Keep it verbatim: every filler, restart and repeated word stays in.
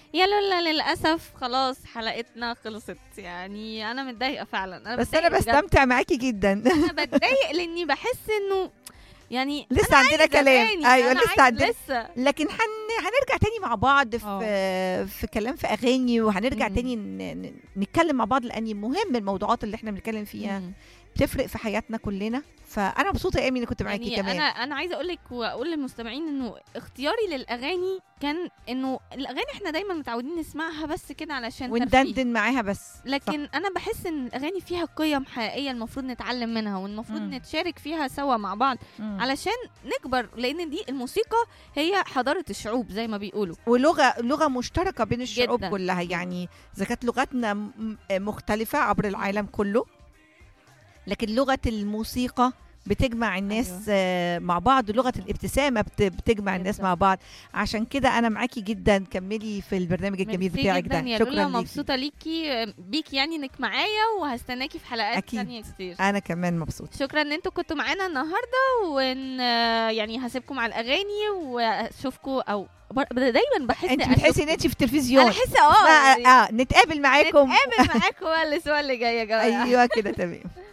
يا لولا للاسف خلاص حلقتنا خلصت، يعني انا متضايقه فعلا. انا بس انا بتضايق بجد. بستمتع معاكي جدا. انا بتضايق لاني بحس انه يعني لسه عندنا كلام. ايوه أنا لسه عندنا، لسه. لكن هن... هنرجع تاني مع بعض في في كلام في اغاني، وهنرجع مم. تاني ن... ن- نتكلم مع بعض، لان مهم الموضوعات اللي احنا بنتكلم فيها مم. بتفرق في حياتنا كلنا. فانا مبسوطه يا ايمي اني كنت معاكي يعني كمان. انا انا عايزه اقول لك واقول للمستمعين انه اختياري للاغاني كان انه الاغاني احنا دايما متعودين نسمعها بس كده علشان ترفيه، وندندن معاها بس. لكن صح. انا بحس ان الاغاني فيها قيم حقيقيه المفروض نتعلم منها، والمفروض مم. نتشارك فيها سوا مع بعض مم. علشان نكبر، لان دي الموسيقى هي حضاره الشعوب زي ما بيقولوا. ولغه لغه مشتركه بين الشعوب جداً. كلها، يعني اذا كانت لغتنا م- مختلفه عبر العالم كله، لكن لغه الموسيقى بتجمع الناس أيوة. آه، مع بعض. لغه الابتسامه بت- بتجمع الناس جداً. مع بعض. عشان كده انا معاكي جدا، كملي في البرنامج الجميل ميرسي بتاعك جدا ده. يا شكرا لولا، ليكي. مبسوطه ليكي بيكي يعني انك معايا، وهستناكي في حلقات أكيد. تانية كتير. انا كمان مبسوطه. شكرا ان انتوا كنتوا معانا النهارده، وان يعني هسيبكم على الاغاني واشوفكم، او بر- دايما بحس انت أشوفكم. بتحسي ان انت في التلفزيون. انا احس اه اه, يعني آه نتقابل معاكم. نتقابل معاكم الاسبوع اللي جاي يا جماعه. ايوه كده تمام.